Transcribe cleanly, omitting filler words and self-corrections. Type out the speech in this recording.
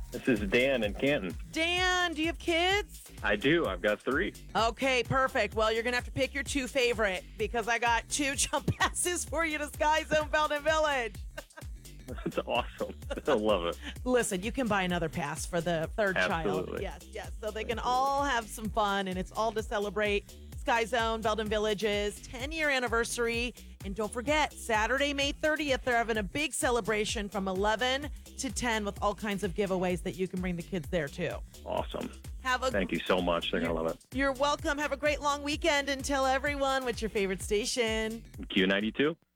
This is Dan in Canton. Dan, do you have kids? I do. I've got 3. Okay, perfect. Well, you're going to have to pick your 2 favorite because I got 2 jump passes for you to Sky Zone Belden Village. That's awesome. I love it. Listen, you can buy another pass for the third Absolutely. child. Yes. So they can all have some fun, and it's all to celebrate Sky Zone Belden Village's 10-year anniversary. And don't forget, Saturday, May 30th, they're having a big celebration from 11 to 10 with all kinds of giveaways that you can bring the kids there, too. Awesome. Have Thank you so much. They're going to love it. You're welcome. Have a great long weekend, and tell everyone what's your favorite station. Q92.